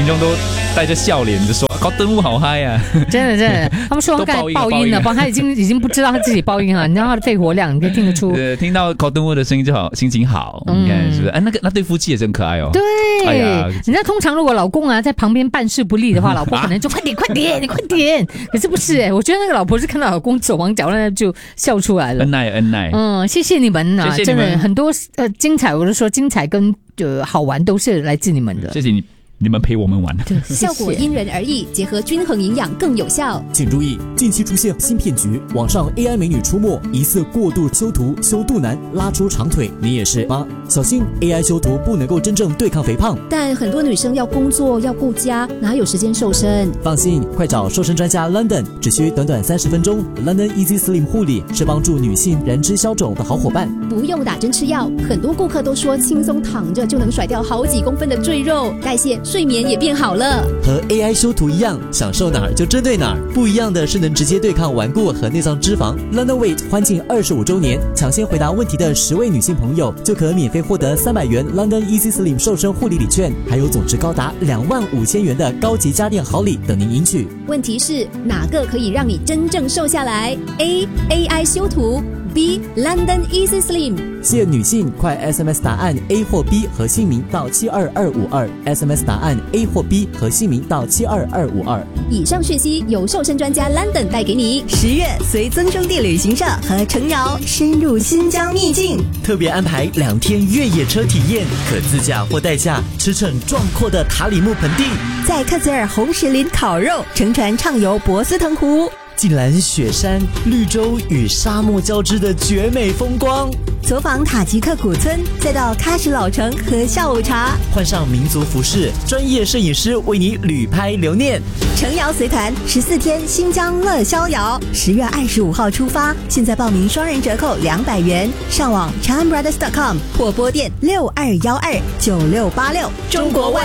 心中都带着笑脸的说高登物好嗨啊。 真的，他们说他刚才爆音了，他已经不知道他自己爆音了，你知道他的肺活量，你可以听得出。 听到高登物的声音就好，心情好，你看是不是？那对夫妻也真可爱哦。 对， 哎呀， 人家通常如果老公在旁边办事不利的话，老婆可能就快点，你快点。可是不是我觉得那个老婆是看到老公手忙脚乱就笑出来了。 恩爱。 谢谢你们啊，真的很多精彩，我就说精彩跟好玩都是来自你们的。 谢谢你们陪我们玩， 效果因人而异，结合均衡营养更有效。 请注意，近期出现新骗局，网上 AI 美女出没，疑似过度修图、修肚腩、拉出长腿，你也是吗？小心 AI 修图不能够真正对抗肥胖。 但很多女生要工作要顾家，哪有时间瘦身？ 放心，快找瘦身专家 London， 只需短短30分钟。London Easy Slim 护理是帮助女性燃脂消肿的好伙伴， 不用打针吃药。很多顾客都说轻松躺着就能甩掉好几公分的赘肉，代谢睡眠也变好了。 和 AI 修图一样，享受哪儿就针对哪儿。不一样的是能直接对抗顽固和内脏脂肪。London Weight 欢庆25周年，抢先回答问题的10位女性朋友就可免费获得300元 London Easy Slim 瘦身护理礼券，还有总值高达25000元的高级家电好礼等您赢取。 问题是哪个可以让你真正瘦下来？ A. AI 修图， B. London Easy Slim。 谢女性快 SMS 答案 A 或 B 和姓名到72252， SMS 答案 A 或 B 和姓名到72252。 以上讯息由瘦身专家 London 带给你。 10月随增生地旅行社和程瑶深入新疆秘境， 特别安排2天越野车体验，可自驾或代驾，驰骋壮阔的塔里木盆地， 在克孜尔红石林烤肉，乘船畅游博斯腾湖， 近览雪山、绿洲与沙漠交织的绝美风光， 走访塔吉克古村，再到喀什老城喝下午茶， 换上民族服饰，专业摄影师为你旅拍留念。 程瑶随团14天新疆乐逍遥，10月25号出发，现在报名双人折扣200元，上网 ChanBrothers.com 或拨电62129686。中国外